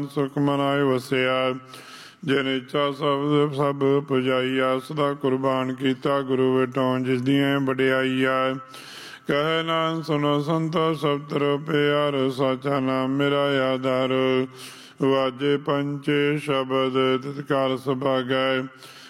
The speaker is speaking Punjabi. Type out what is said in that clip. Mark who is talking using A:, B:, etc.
A: ਸੁਖ ਮਨਾਏ ਵਸਿਆ। ਜਿਨ ਇੱਛਾ ਸਭ ਪੁਜਾਈਆ, ਸਦਾ ਕੁਰਬਾਨ ਕੀਤਾ ਗੁਰੂ ਵਿਟੋਂ, ਜਿਸ ਦੀਆਂ ਵਡਿਆਈਆ। ਕਹਿ ਨਾਨਕ ਸੁਨੋ ਸੰਤੋ ਸਭ ਤਰੋ ਪਿਆਰ, ਸਾਚਾ ਨਾਮ ਮੇਰਾ ਆਧਾਰ। ਵਾਜੇ ਪੰਚੇ ਸ਼ਬਦ ਤਿਤ ਕਾਲ ਸੁਭਾਗੈ,